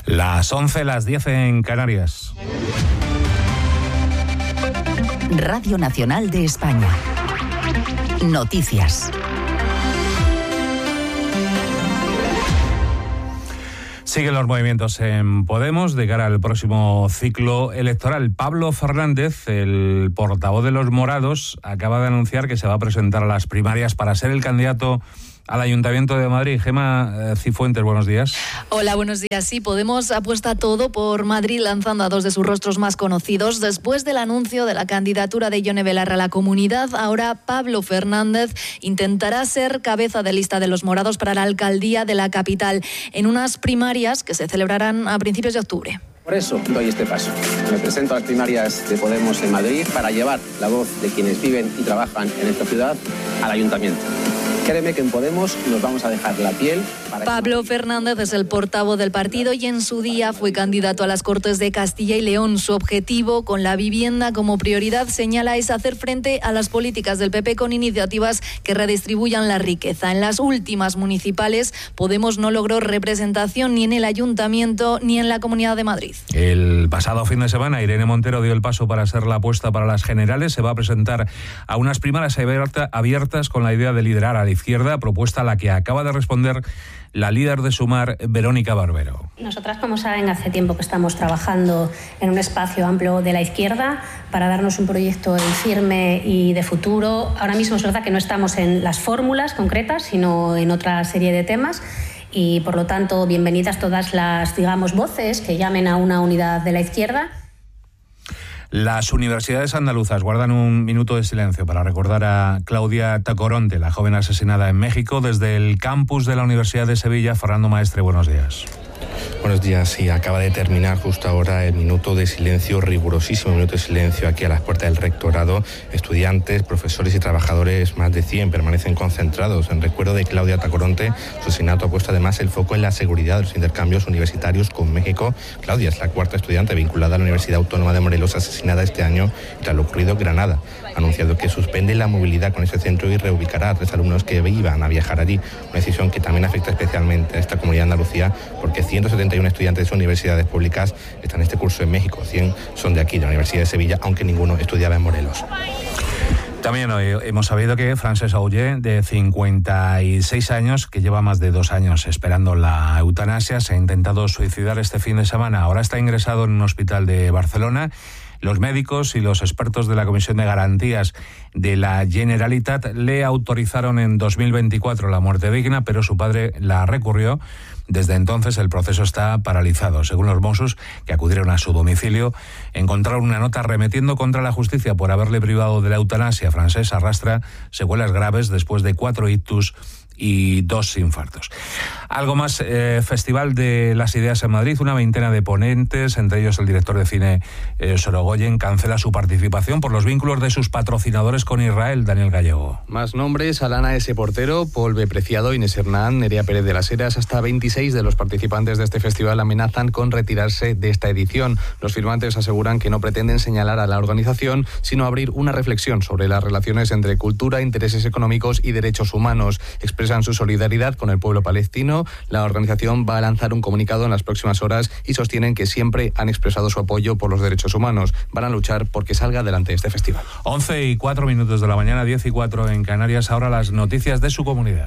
Las 11, las 10 en Canarias. Radio Nacional de España. Noticias. Siguen los movimientos en Podemos de cara al próximo ciclo electoral. Pablo Fernández, el portavoz de los morados, acaba de anunciar que se va a presentar a las primarias para ser el candidato al Ayuntamiento de Madrid. Gemma Cifuentes, buenos días. Hola, buenos días. Sí, Podemos apuesta todo por Madrid, lanzando a dos de sus rostros más conocidos. Después del anuncio de la candidatura de Ione Belarra a la Comunidad, ahora Pablo Fernández intentará ser cabeza de lista de los morados para la alcaldía de la capital, en unas primarias que se celebrarán a principios de octubre. Por eso doy este paso. Me presento a las primarias de Podemos en Madrid para llevar la voz de quienes viven y trabajan en esta ciudad al Ayuntamiento. Créeme que en Podemos nos vamos a dejar la piel. Pablo Fernández es el portavoz del partido y en su día fue candidato a las Cortes de Castilla y León. Su objetivo, con la vivienda como prioridad, señala, es hacer frente a las políticas del PP con iniciativas que redistribuyan la riqueza. En las últimas municipales, Podemos no logró representación ni en el Ayuntamiento ni en la Comunidad de Madrid. El pasado fin de semana, Irene Montero dio el paso para ser la apuesta para las generales. Se va a presentar a unas primarias abiertas con la idea de liderar a la izquierda, propuesta a la que acaba de responder la líder de Sumar, Verónica Barbero. Nosotras, como saben, hace tiempo que estamos trabajando en un espacio amplio de la izquierda para darnos un proyecto firme y de futuro. Ahora mismo es verdad que no estamos en las fórmulas concretas, sino en otra serie de temas. Y, por lo tanto, bienvenidas todas las, voces que llamen a una unidad de la izquierda. Las universidades andaluzas guardan un minuto de silencio para recordar a Claudia Tacoronte, la joven asesinada en México. Desde el campus de la Universidad de Sevilla, Fernando Maestre, buenos días. Buenos días, sí, acaba de terminar justo ahora el minuto de silencio, rigurosísimo minuto de silencio aquí a las puertas del rectorado. Estudiantes, profesores y trabajadores, más de 100, permanecen concentrados en recuerdo de Claudia Tacoronte. Su asesinato ha puesto además el foco en la seguridad de los intercambios universitarios con México. Claudia es la cuarta estudiante vinculada a la Universidad Autónoma de Morelos asesinada este año tras lo ocurrido en Granada. Ha anunciado que suspende la movilidad con ese centro y reubicará a 3 alumnos que iban a viajar allí. Una decisión que también afecta especialmente a esta comunidad de Andalucía, porque 171 estudiantes de universidades públicas están en este curso en México. 100 son de aquí, de la Universidad de Sevilla, aunque ninguno estudiaba en Morelos. También hoy hemos sabido que Francesc Auger, de 56 años, que lleva más de 2 años esperando la eutanasia, se ha intentado suicidar este fin de semana. Ahora está ingresado en un hospital de Barcelona. Los médicos y los expertos de la Comisión de Garantías de la Generalitat le autorizaron en 2024 la muerte digna, pero su padre la recurrió. Desde entonces el proceso está paralizado. Según los Mossos, que acudieron a su domicilio, encontraron una nota arremetiendo contra la justicia por haberle privado de la eutanasia. Francesc arrastra secuelas graves después de 4 ictus y 2 infartos. Algo más, Festival de las Ideas en Madrid. Una veintena de ponentes, entre ellos el director de cine Sorogoyen, cancela su participación por los vínculos de sus patrocinadores con Israel. Daniel Gallego. Más nombres: Alana S. Portero, Paul B. Preciado, Inés Hernán, Nerea Pérez de las Heras. Hasta 26 de los participantes de este festival amenazan con retirarse de esta edición. Los firmantes aseguran que no pretenden señalar a la organización, sino abrir una reflexión sobre las relaciones entre cultura, intereses económicos y derechos humanos. Expresan su solidaridad con el pueblo palestino. La organización va a lanzar un comunicado en las próximas horas y sostienen que siempre han expresado su apoyo por los derechos humanos. Van a luchar porque salga adelante este festival. 11:04 de la mañana, 10:04 en Canarias. Ahora las noticias de su comunidad.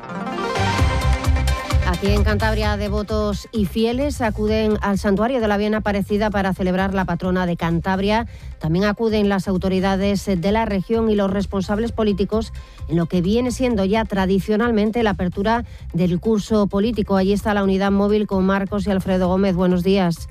Aquí en Cantabria, devotos y fieles acuden al santuario de la Bien Aparecida para celebrar la patrona de Cantabria. También acuden las autoridades de la región y los responsables políticos en lo que viene siendo ya tradicionalmente la apertura del curso político. Allí está la unidad móvil con Marcos y Alfredo Gómez. Buenos días.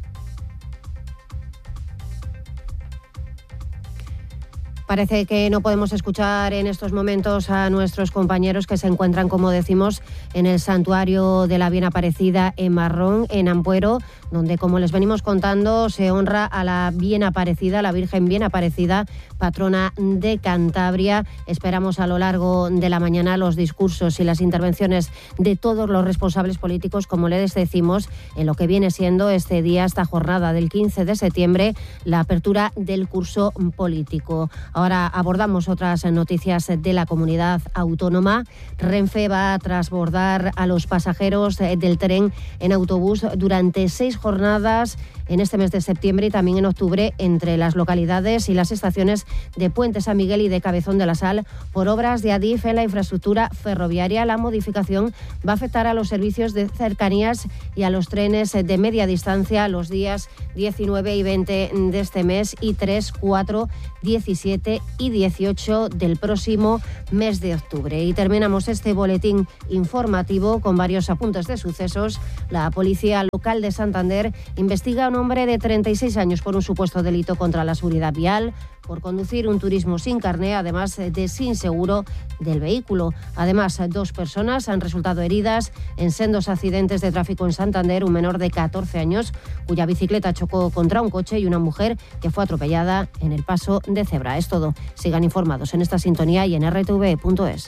Parece que no podemos escuchar en estos momentos a nuestros compañeros que se encuentran, como decimos, en el santuario de la Bien Aparecida en Marrón, en Ampuero, donde, como les venimos contando, se honra a la Bien Aparecida, la Virgen Bien Aparecida, patrona de Cantabria. Esperamos a lo largo de la mañana los discursos y las intervenciones de todos los responsables políticos, como les decimos, en lo que viene siendo este día, esta jornada del 15 de septiembre, la apertura del curso político. Ahora Ahora abordamos otras noticias de la comunidad autónoma. Renfe va a transbordar a los pasajeros del tren en autobús durante 6 jornadas en este mes de septiembre y también en octubre entre las localidades y las estaciones de Puente San Miguel y de Cabezón de la Sal por obras de Adif en la infraestructura ferroviaria. La modificación va a afectar a los servicios de cercanías y a los trenes de media distancia los días 19 y 20 de este mes y 3, 4, 17 y 18 del próximo mes de octubre. Y terminamos este boletín informativo con varios apuntes de sucesos. La Policía Local de Santander investiga a un hombre de 36 años por un supuesto delito contra la seguridad vial, por conducir un turismo sin carné, además de sin seguro del vehículo. Además, 2 personas han resultado heridas en sendos accidentes de tráfico en Santander, un menor de 14 años cuya bicicleta chocó contra un coche y una mujer que fue atropellada en el paso de cebra. Es todo. Sigan informados en esta sintonía y en rtv.es.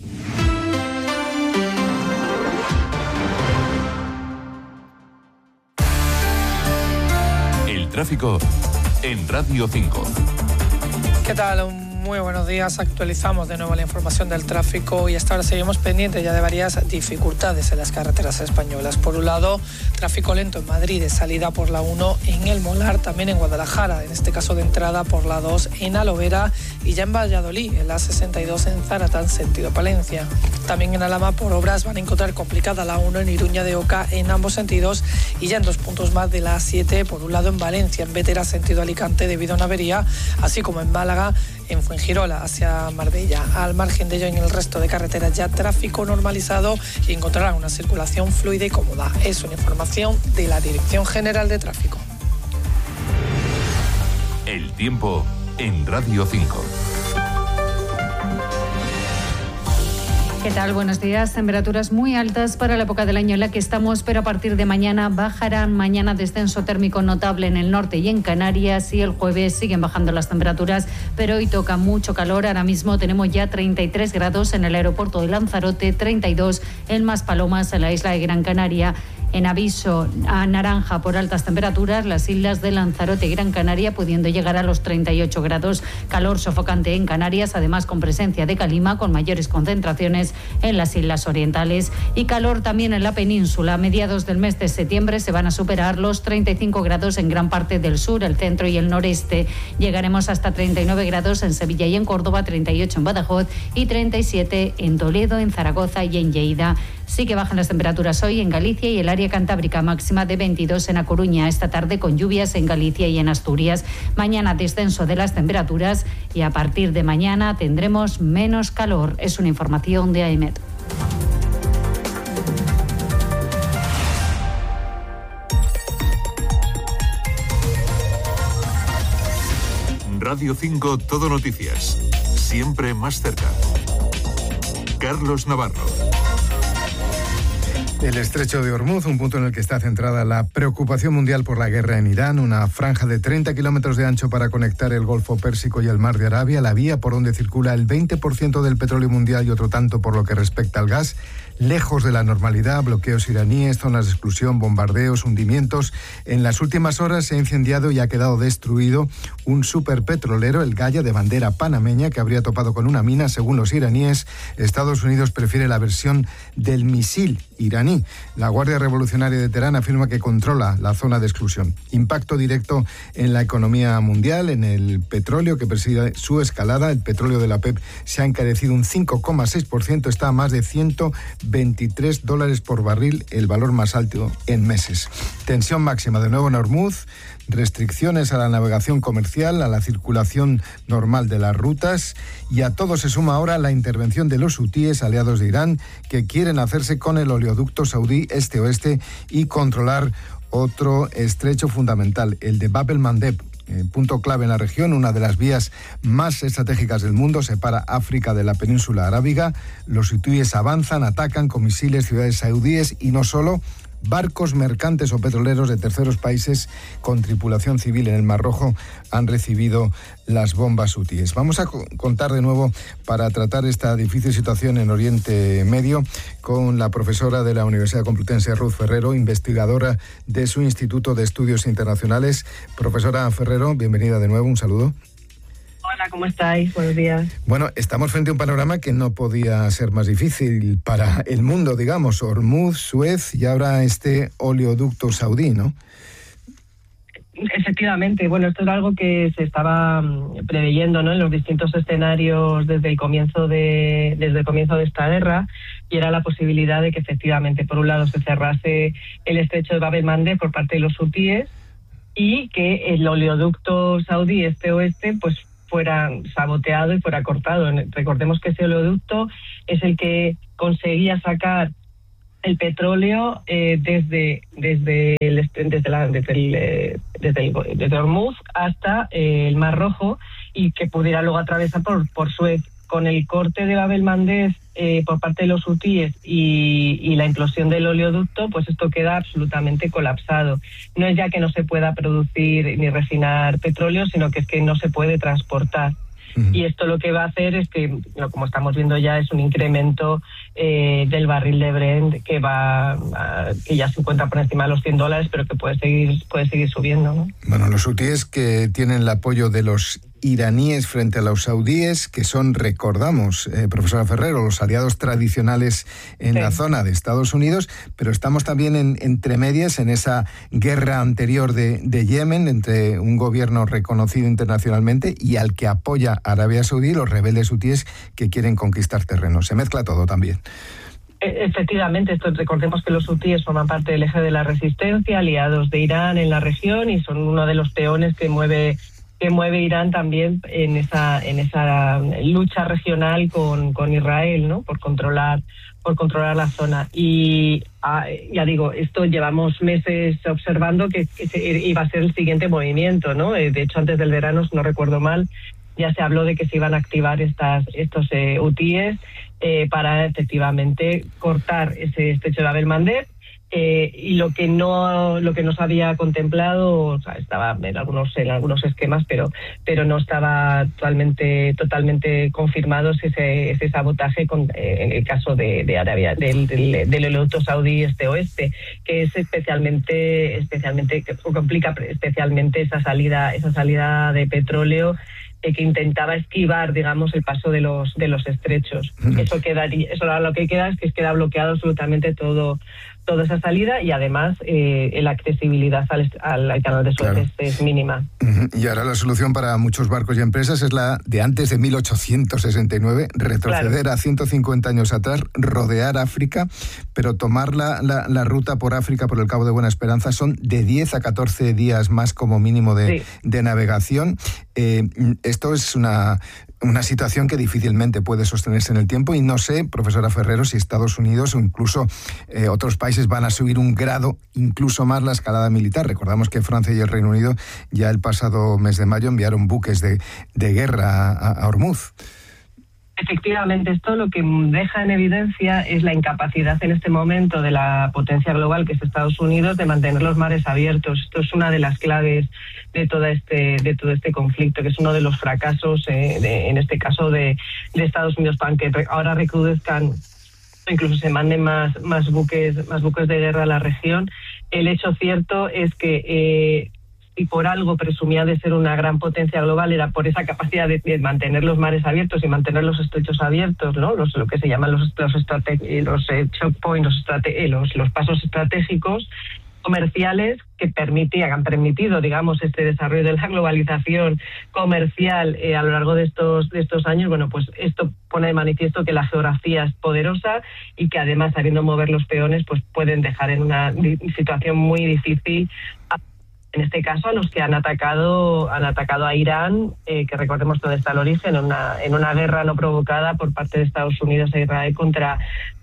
El tráfico en Radio 5. ¿Qué tal? Muy buenos días. Actualizamos de nuevo la información del tráfico y hasta ahora seguimos pendientes ya de varias dificultades en las carreteras españolas. Por un lado, tráfico lento en Madrid de salida por la 1 en El Molar, también en Guadalajara, en este caso de entrada por la 2 en Alovera y ya en Valladolid, en la 62 en Zaratán, sentido Palencia. También en Alhama por obras van a encontrar complicada la 1 en Iruña de Oca en ambos sentidos y ya en 2 puntos más de la 7, por un lado en Valencia, en Bétera, sentido Alicante debido a una avería, así como en Málaga, en Fuengirola hacia Marbella. Al margen de ello, en el resto de carreteras ya tráfico normalizado y encontrarán una circulación fluida y cómoda. Es una información de la Dirección General de Tráfico. El tiempo en Radio 5. ¿Qué tal? Buenos días. Temperaturas muy altas para la época del año en la que estamos, pero a partir de mañana bajarán. Mañana descenso térmico notable en el norte y en Canarias y el jueves siguen bajando las temperaturas, pero hoy toca mucho calor. Ahora mismo tenemos ya 33 grados en el aeropuerto de Lanzarote, 32 en Maspalomas, en la isla de Gran Canaria. En aviso a naranja por altas temperaturas, las islas de Lanzarote y Gran Canaria, pudiendo llegar a los 38 grados. Calor sofocante en Canarias, además con presencia de calima, con mayores concentraciones en las islas orientales. Y calor también en la península. A mediados del mes de septiembre se van a superar los 35 grados en gran parte del sur, el centro y el noreste. Llegaremos hasta 39 grados en Sevilla y en Córdoba, 38 en Badajoz y 37 en Toledo, en Zaragoza y en Lleida. Sí que bajan las temperaturas hoy en Galicia y el área cantábrica, máxima de 22 en A Coruña. Esta tarde con lluvias en Galicia y en Asturias. Mañana descenso de las temperaturas y a partir de mañana tendremos menos calor. Es una información de AEMET. Radio 5 Todo Noticias. Siempre más cerca. Carlos Navarro. El estrecho de Hormuz, un punto en el que está centrada la preocupación mundial por la guerra en Irán, una franja de 30 kilómetros de ancho para conectar el Golfo Pérsico y el Mar de Arabia, la vía por donde circula el 20% del petróleo mundial y otro tanto por lo que respecta al gas, lejos de la normalidad, bloqueos iraníes, zonas de exclusión, bombardeos, hundimientos. En las últimas horas se ha incendiado y ha quedado destruido un superpetrolero, el Gaya, de bandera panameña, que habría topado con una mina. Según los iraníes, Estados Unidos prefiere la versión del misil iraní. La Guardia Revolucionaria de Teherán afirma que controla la zona de exclusión. Impacto directo en la economía mundial, en el petróleo que persigue su escalada. El petróleo de la OPEP se ha encarecido un 5,6%, está a más de $123 por barril, el valor más alto en meses. Tensión máxima de nuevo en Hormuz, restricciones a la navegación comercial, a la circulación normal de las rutas, y a todo se suma ahora la intervención de los hutíes, aliados de Irán, que quieren hacerse con el oleoducto saudí este-oeste y controlar otro estrecho fundamental, el de Bab el-Mandeb. Punto clave en la región, una de las vías más estratégicas del mundo, separa África de la península arábiga. Los hutíes avanzan, atacan con misiles ciudades saudíes y no solo, barcos mercantes o petroleros de terceros países con tripulación civil en el Mar Rojo han recibido las bombas hutíes. Vamos a contar de nuevo, para tratar esta difícil situación en Oriente Medio, con la profesora de la Universidad Complutense, Ruth Ferrero, investigadora de su Instituto de Estudios Internacionales. Profesora Ferrero, bienvenida de nuevo, un saludo. Hola, Hola, ¿cómo estáis? Buenos días. Bueno, estamos frente a un panorama que no podía ser más difícil para el mundo, digamos. Hormuz, Suez y ahora este oleoducto saudí, ¿no? Efectivamente, bueno, esto era algo que se estaba preveyendo, ¿no?, en los distintos escenarios desde el comienzo de esta guerra, y era la posibilidad de que efectivamente, por un lado, se cerrase el estrecho de Bab el-Mandeb por parte de los hutíes y que el oleoducto saudí este-oeste pues fuera saboteado y fuera cortado. Recordemos que ese oleoducto es el que conseguía sacar el petróleo desde Hormuz hasta el Mar Rojo, y que pudiera luego atravesar por Suez. Con el corte de Bab el-Mandeb por parte de los hutíes y la implosión del oleoducto, pues esto queda absolutamente colapsado. No es ya que no se pueda producir ni refinar petróleo, sino que es que no se puede transportar. Y esto lo que va a hacer es que, como estamos viendo ya, es un incremento del barril de Brent que ya se encuentra por encima de los $100, pero que puede seguir subiendo, ¿no? Bueno, los hutíes que tienen el apoyo de los iraníes frente a los saudíes, que son, recordamos, profesora Ferrero, los aliados tradicionales en la zona de Estados Unidos, pero estamos también entre medias en esa guerra anterior de Yemen, entre un gobierno reconocido internacionalmente y al que apoya Arabia Saudí y los rebeldes hutíes que quieren conquistar terrenos. Se mezcla todo también. Efectivamente, recordemos que los hutíes forman parte del eje de la resistencia, aliados de Irán en la región, y son uno de los peones que mueve Irán también en esa lucha regional con Israel, ¿no?, por controlar la zona. Y ya digo, esto llevamos meses observando que iba a ser el siguiente movimiento, ¿no? De hecho, antes del verano, si no recuerdo mal, ya se habló de que se iban a activar estos hutíes para efectivamente cortar ese estrecho de Bab el-Mandeb. Y lo que no se había contemplado, o sea, estaba en algunos esquemas, pero no estaba totalmente confirmado ese sabotaje en el caso de Arabia, del oleoducto saudí este-oeste, que es especialmente que complica especialmente esa salida de petróleo, que intentaba esquivar, digamos, el paso de los estrechos. Eso ahora lo que queda es que queda bloqueado absolutamente toda esa salida, y además la accesibilidad al canal de Suez es mínima. Y ahora la solución para muchos barcos y empresas es la de antes de 1869, retroceder a 150 años atrás, rodear África, pero tomar la ruta por África, por el Cabo de Buena Esperanza, son de 10 a 14 días más como mínimo de navegación. Esto es una situación que difícilmente puede sostenerse en el tiempo, y no sé, profesora Ferrero, si Estados Unidos o incluso otros países van a subir un grado, incluso más, la escalada militar. Recordamos que Francia y el Reino Unido ya el pasado mes de mayo enviaron buques de guerra a Hormuz. Efectivamente, esto lo que deja en evidencia es la incapacidad en este momento de la potencia global, que es Estados Unidos, de mantener los mares abiertos. Esto es una de las claves de todo este conflicto, que es uno de los fracasos, en este caso, de Estados Unidos, para que ahora recrudezcan, incluso se manden más buques de guerra a la región. El hecho cierto es que y por algo presumía de ser una gran potencia global, era por esa capacidad de mantener los mares abiertos y mantener los estrechos abiertos, ¿no? Lo que se llaman los choke points, los pasos estratégicos comerciales que han permitido, digamos, este desarrollo de la globalización comercial a lo largo de estos años. Bueno, pues esto pone de manifiesto que la geografía es poderosa y que además, sabiendo mover los peones, pues pueden dejar en una situación muy difícil, en este caso, a los que han atacado a Irán, que recordemos dónde está el origen, en una guerra no provocada por parte de Estados Unidos e Israel contra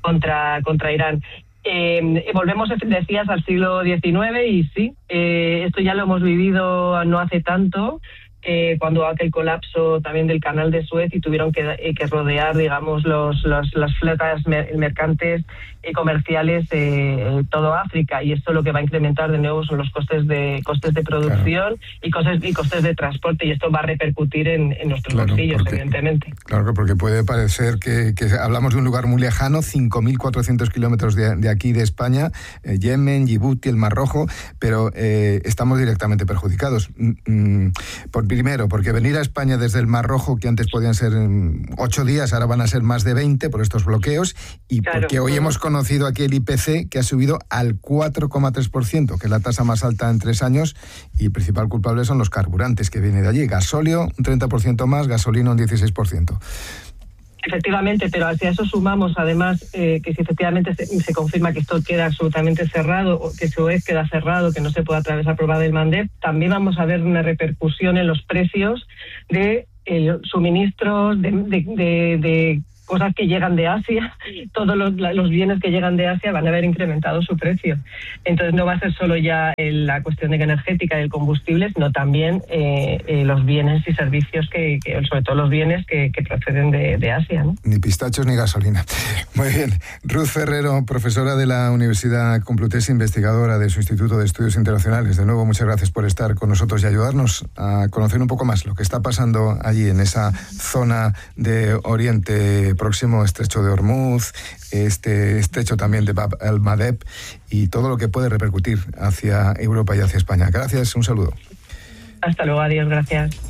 Irán. Volvemos, decías, al siglo XIX, y sí, esto ya lo hemos vivido no hace tanto, cuando aquel colapso también del canal de Suez, y tuvieron que rodear, digamos, las flotas mercantes y comerciales todo África, y esto lo que va a incrementar de nuevo son los costes de producción, claro, y costes de transporte, y esto va a repercutir en nuestros bolsillos, evidentemente. Claro, porque puede parecer que hablamos de un lugar muy lejano, 5.400 kilómetros de aquí, de España, Yemen, Djibouti, el Mar Rojo, pero estamos directamente perjudicados. Primero, porque venir a España desde el Mar Rojo, que antes podían ser 8 días, ahora van a ser más de 20 por estos bloqueos, y claro, porque hoy hemos conocido aquí el IPC, que ha subido al 4,3%, que es la tasa más alta en 3 años, y el principal culpable son los carburantes que viene de allí. Gasóleo un 30% más, gasolina un 16%. Efectivamente, pero hacia eso sumamos además que si efectivamente se confirma que esto queda absolutamente cerrado, o que Suez queda cerrado, que no se puede atravesar por Bab el-Mandeb, también vamos a ver una repercusión en los precios de suministros, de cosas que llegan de Asia. Todos los bienes que llegan de Asia van a haber incrementado su precio. Entonces no va a ser solo ya la cuestión energética del combustible, sino también los bienes y servicios, sobre todo los bienes que proceden de Asia, ¿no? Ni pistachos ni gasolina. Muy bien. Ruth Ferrero, profesora de la Universidad Complutense, investigadora de su Instituto de Estudios Internacionales. De nuevo, muchas gracias por estar con nosotros y ayudarnos a conocer un poco más lo que está pasando allí en esa zona de Oriente Próximo, estrecho de Hormuz, este estrecho también de Bab el-Mandeb, y todo lo que puede repercutir hacia Europa y hacia España. Gracias, un saludo. Hasta luego, adiós, gracias.